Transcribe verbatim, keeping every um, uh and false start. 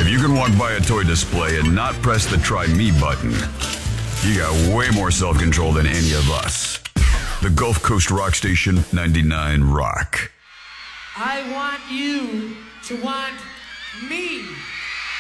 If you can walk by a toy display and not press the try me button, you got way more self-control than any of us. The Gulf Coast Rock Station, ninety-nine Rock. I want you to want me.